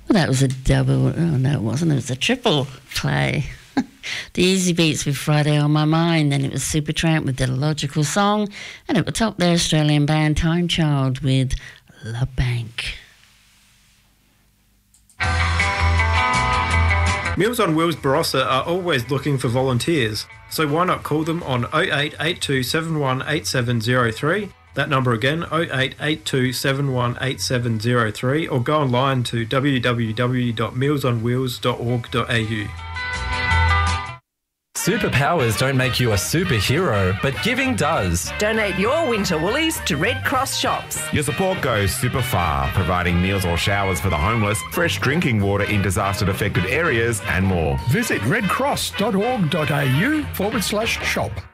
Well, that was a double. Oh, no, it wasn't. It was a triple play. The Easy Beats with Friday on My Mind. Then it was Supertramp with The Logical Song. And at the top there, Australian band Time Child with La Bank. Meals on Wheels Barossa are always looking for volunteers, so why not call them on 0882 718703. That number again, 0882 718703, or go online to www.mealsonwheels.org.au. Superpowers don't make you a superhero, but giving does. Donate your winter woolies to Red Cross shops. Your support goes super far, providing meals or showers for the homeless, fresh drinking water in disaster-affected areas, and more. Visit redcross.org.au/shop.